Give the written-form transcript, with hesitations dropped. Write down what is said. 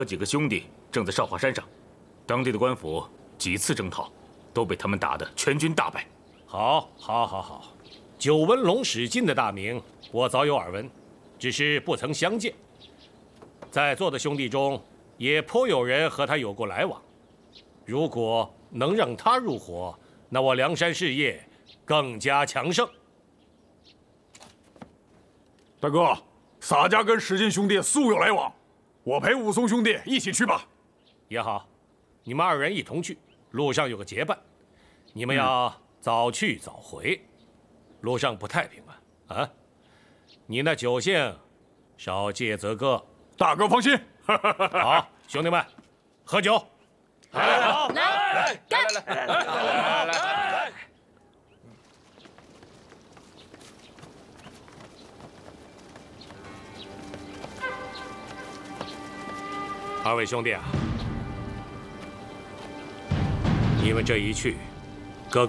几个兄弟正在少华山上，当地的官府几次征讨，都被他们打得全军大败。 好，久闻龙史进的大名，我早有耳闻，只是不曾相见。在座的兄弟中，也颇有人和他有过来往。如果能让他入伙，那我梁山事业更加强盛。 大哥，洒家跟史进兄弟素有来往，我陪武松兄弟一起去吧。 也好，你们二人一同去，路上有个结伴。你们要早去早回，路上不太平啊！你那酒性，少借则哥。 大哥放心。 好，兄弟们，喝酒。 来，干！ 来！ 二位兄弟啊，你们这一去，